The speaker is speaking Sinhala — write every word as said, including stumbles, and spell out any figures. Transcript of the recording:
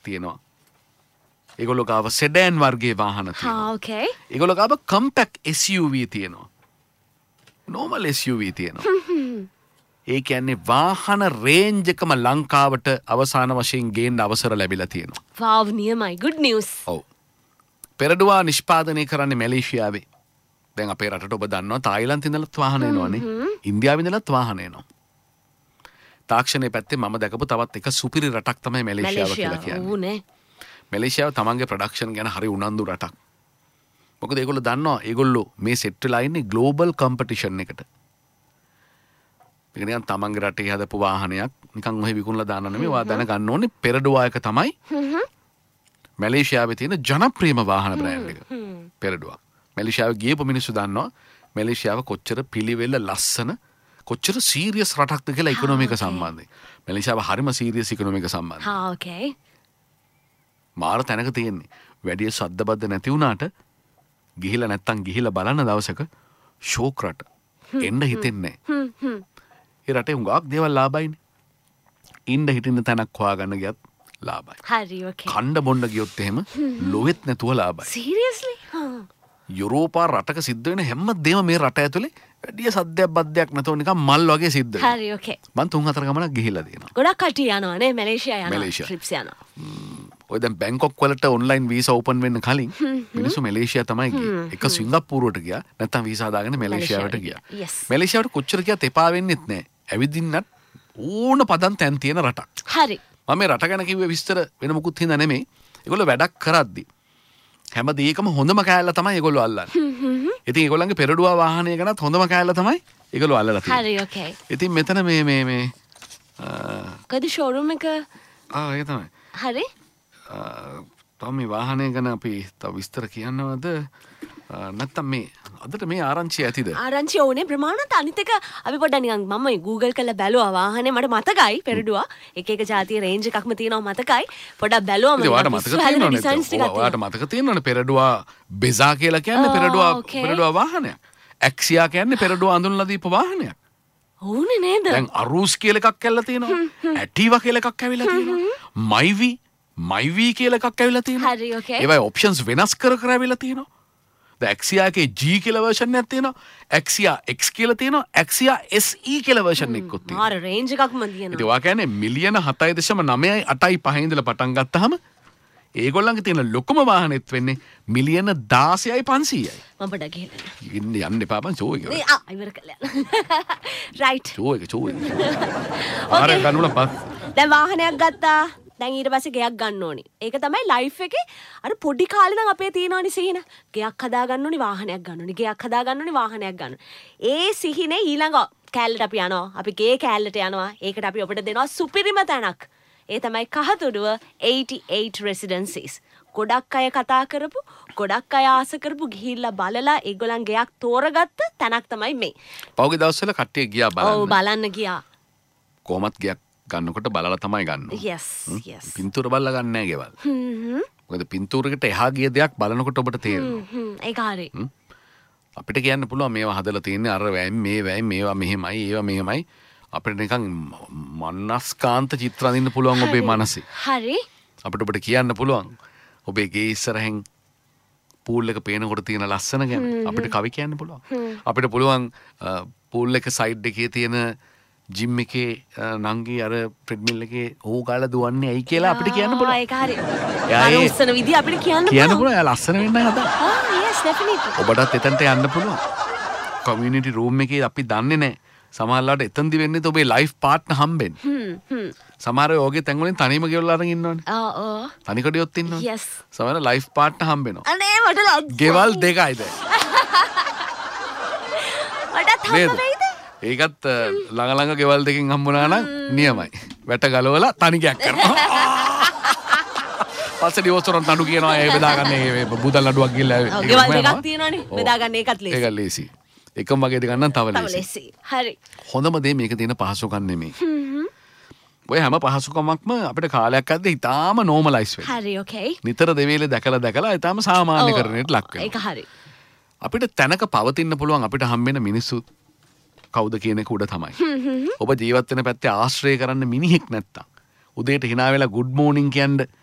තියෙනවා. ඒගොල්ලෝ ගාව සෙඩෑන් වර්ගයේ වාහන තියෙනවා. හා ඕකේ. ඒගොල්ලෝ ගාව කම්පැක්ට් S U V තියෙනවා. normal S U V තියෙනවා. ඒ කියන්නේ වාහන රේන්ජ් එකම ලංකාවට අවසාන වශයෙන් ගේන්න අවසර ලැබිලා තියෙනවා. wow නියමයි good news. ඔව්. පෙරඩුවා නිෂ්පාදනය කරන්නේ මැලේසියාවේ. දැන් අපේ රටට ඔබ දන්නවා තායිලන්තේ ඉඳලත් වාහන එනවනේ. ඉන්දියාවේ ඉඳලත් වාහන එනවා. තාක්ෂණයේ පැත්තේ මම දැකපු තවත් එක සුපිරි රටක් තමයි මැලේසියාව කියලා කියන්නේ. ඕනේ. මැලේසියාව තමන්ගේ ප්‍රොඩක්ෂන් ගැන හරි උනන්දු රටක්. මොකද ඒගොල්ලෝ දන්නවා ඒගොල්ලෝ මේ සෙට් වෙලා ඉන්නේ ග්ලෝබල් කම්පිටිෂන් එකට. ඒක නිකන් තමන්ගේ රටේ හදපු වාහනයක් නිකන් ඔහෙ විකුණලා දාන්න නෙමෙයි. ඔයා දැනගන්න ඕනේ පෙරඩුවා එක තමයි මැලේසියාවේ තියෙන ජනප්‍රියම වාහන බ්‍රෑන්ඩ් එක. පෙරඩුවා. මැලේසියාවේ ගියපු මිනිස්සු දන්නවා මැලේසියාව කොච්චර පිළිවෙල ලස්සන කොච්චර සීරියස් රටක්ද කියලා ඉකොනොමික සම්බන්ධයෙන්. මැලේසියාව හරිම සීරියස් ඉකොනොමික සම්බන්ධයෙන්. හා ඕකේ. මාර තැනක තියෙන්නේ. වැඩි සද්ද බද්ද නැති වුණාට ගිහිලා නැත්තම් ගිහිලා බලන දවසක ෂෝක් රට එන්න හිතෙන්නේ නැහැ. ඒ රටේ හුඟක් දේවල් ලාභයිනේ. ඉන්න හිටින්න තැනක් හොයාගන්න ගියත් ලාභයි. හරි ඕකේ. කණ්ඩ බොණ්ඩ ගියොත් එහෙම ලොවෙත් නැතුව ලාභයි. seriously? යුරෝපා රටක සිද්ධ වෙන හැම දෙයක්ම මේ රට ඇතුලේ වැඩි සද්දයක් බද්දයක් නැතුව නිකන් මල් වගේ සිද්ධ වෙනවා. හරි ඕකේ. මං තුන් හතර ගමනක් ගිහිල්ලා තියෙනවා. ගොඩක් කට්ටිය යනවා නේ මැලේසියා යනවා. මැලේසියා. ට්‍රිප්ස් යනවා. ඔය දැන් බැංකොක් වලට ඔන්ලයින් වීසා ඕපන් වෙන්න කලින් මිනිස්සු මැලේසියා තමයි ගියේ. එක සිංගප්පූරුවට ගියා නැත්නම් වීසා දාගෙන මැලේසියාවට ගියා. Yes. මැලේසියාවට කොච්චර ගියත් එපා වෙන්නෙත් නැහැ. ඇවිදින්නත් ඕන පදන් තැන් තියෙන රටක්. හරි. මම මේ රට ගැන කිව්වේ විස්තර වෙන මොකුත් හින්දා නෙමෙයි. ඒගොල්ලෝ වැඩක් කරද්දි හැම දෙයකම හොඳම කෑල්ල තමයි ඒගොල්ලෝ අල්ලන්නේ. ඉතින් ඒගොල්ලන්ගේ පෙරඩුවා වාහනය ගැනත් හොඳම කෑල්ල තමයි ඒගොල්ලෝ අල්ලලා තියෙන්නේ. හරි ඕකේ. ඉතින් මෙතන මේ මේ මේ කද ෂෝරූම් එක ආ ඒක තමයි. හරි. තව මේ වාහනය ගැන අපි තව විස්තර කියන්නවද? නැත්තම් මේ අදට මේ ආරංචිය ඇතිද? ආරංචිය ඕනේ ප්‍රමාණවත් අනිත් එක අපි පොඩ්ඩක් නිකන් මම Google කරලා බැලුවා වාහනේ මට මතකයි පෙරඩුවා එක එක જાතිය රේන්ජ් එකක්ම තියෙනවා මතකයි පොඩ්ඩක් බැලුවා මම ඔයාලට මතක තියෙනවනේ ඔයාලට මතක තියෙනවනේ පෙරඩුවා බෙසා කියලා කියන්නේ පෙරඩුවා පෙරඩුවා වාහනයක් ඇක්සියා කියන්නේ පෙරඩුවා අඳුන්ලා දීපු වාහනයක් ඕනේ නේද දැන් අරූස් කියලා එකක් ඇවිල්ලා තියෙනවා ඇටිවා කියලා එකක් ඇවිල්ලා තියෙනවා මයිවි මයිවි කියලා එකක් ඇවිල්ලා තියෙනවා හරි ඕකේ ඒවයි ඔප්ෂන්ස් වෙනස් කර කර ඇවිල්ලා තියෙනවා Axia के G කියලා version එකක් තියෙනවා Axia X කියලා තියෙනවා Axia S E කියලා version එකකුත් තියෙනවා මාර රේන්ජ් එකක්ම තියෙනවා ඉතින් ඔයා කියන්නේ මිලියන හතයි දශම නවයයි අටයි පහයි ඉඳලා පටන් ගත්තාම ඒගොල්ලන්ගේ තියෙන ලොකුම වාහනෙත් වෙන්නේ මිලියන දාසයයි පන්සීයයි මම පොඩ්ඩක් ගිහලා ඉන්න යන්න එපා බං ෂෝ එක නේ ආ ඉවර කළා රයිට් ෂෝ එක ෂෝ එක ආර ගන්නුල පස් දැන් වාහනයක් ගත්තා දැන් ඊට පස්සේ ගෙයක් ගන්න ඕනි. ඒක තමයි ලයිෆ් එකේ අර පොඩි කාලේ නම් අපේ තියෙනවනේ සිහින. ගෙයක් හදා ගන්න ඕනි වාහනයක් ගන්න ඕනි. ගෙයක් හදා ගන්න ඕනි වාහනයක් ගන්න. ඒ සිහිනේ ඊළඟ කෑල්ලට අපි යනවා. අපි ගේ කෑල්ලට යනවා. ඒකට අපි ඔබට දෙනවා සුපිරිම තැනක්. ඒ තමයි කහතුඩුව eighty-eight residencies. ගොඩක් අය කතා කරපු, ගොඩක් අය ආස කරපු ගිහිල්ලා බලලා ඒගොල්ලන් ගෙයක් තෝරගත්ත තැනක් තමයි මේ. පහුගිය දවස්වල කට්ටිය ගියා බලන්න. ඔව් බලන්න ගියා. කොහොමත් ගියක් ගන්නකොට බලලා තමයි ගන්න. yes yes පින්තූර බලලා ගන්න නෑ ගෙවල්. හ්ම් මොකද පින්තූරයකට එහා ගිය දෙයක් බලනකොට ඔබට තේරෙනවා. හ්ම් ඒක හරි. අපිට කියන්න පුළුවන් මේවා හදලා තියෙන්නේ අර වැයි මේ වැයි මේවා මෙහෙමයි ඒවා මෙහෙමයි අපිට නිකන් මනස්කාන්ත චිත්‍ර අඳින්න පුළුවන් ඔබේ මනසේ. හරි. අපිට ඔබට කියන්න පුළුවන් ඔබේ ගේ ඉස්සරහෙන් පූල් එක පේනකොට තියෙන ලස්සන ගැන අපිට කවි කියන්න පුළුවන්. අපිට පුළුවන් පූල් එක සයිඩ් එකේ තියෙන ජිම් එකේ නංගි අර ට්‍රෙඩ්මිල් එකේ ඕ ගාලා දුවන්නේ ඇයි කියලා අපිට කියන්න පුළුවන්. ඒක හරි. අර උස්සන විදිය අපිට කියන්න පුළුවන්. කියන්න පුළුවන්. එයා ලස්සන වෙන්නයි හදන්නේ. ආ yes definitely. ඔබටත් එතනට යන්න පුළුවන්. කමියුනිටි රූම් එකේ අපි දන්නේ නැහැ. සමහරවිට එතනදි වෙන්නේ ඔබේ ලයිෆ් පාර්ට්නර් හම්බෙන්න. හ්ම් හ්ම්. සමහර අය ඔයගේ තැන් වලින් තනියම ගෙවලා අරන් ඉන්නවනේ. ආ ආ. තනිකඩියොත් ඉන්නවනේ. yes. සමහර ලයිෆ් පාර්ට්නර් හම්බෙනවා. අනේ මට ලැජ්ජා. ගෙවල් දෙකයි දැන්. මටත් හම්බ වෙයිද? ඒකත් ළඟ ළඟ ගෙවල් දෙකකින් හම්බුණා නම් නියමයි. වැට ගලවලා තනිකයක් කරනවා. පස්සේ ඩිවෝර්ස් නඩු කියනවා ඒ බෙදාගන්න ඒ බුදල් නඩුවක් ගිහලා ඒක ගෙවල් දෙකක් තියෙනවනේ. බෙදාගන්න ඒකත් ලේසි. ඒක ලේසි. එකම වගේ දෙකක් නම් තව ලේසි. හරි. හොඳම දේ මේක තියෙන පහසුකම් නෙමෙයි. හ්ම්. ඔය හැම පහසුකමක්ම අපිට කාලයක් අද්දී ඉතාලම නෝමලයිස් වෙනවා. හරි ඕකේ. නිතර දෙවේලේ දැකලා දැකලා ඉතාලම සාමාන්‍යකරණයට ලක් වෙනවා. ඒක හරි. අපිට තැනක පවතින්න පුළුවන් අපිට හම්බෙන මිනිස්සු කවුද කියන එක උඩ තමයි. ඔබ ජීවත් වෙන පැත්තේ ආශ්‍රය කරන්න මිනිහෙක් නැත්තම් උදේට hina වෙලා good morning කියන්න